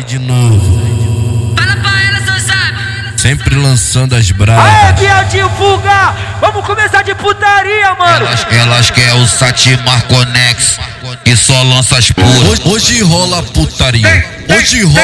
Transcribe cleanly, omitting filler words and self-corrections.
de novo. Fala pra ela, seu sabe. Sempre lançando as bravas. Aê, viadinho, fuga! Vamos começar de putaria, mano! Elas quer o Satimar Conex, que só lança as puras. Hoje rola putaria. Hoje rola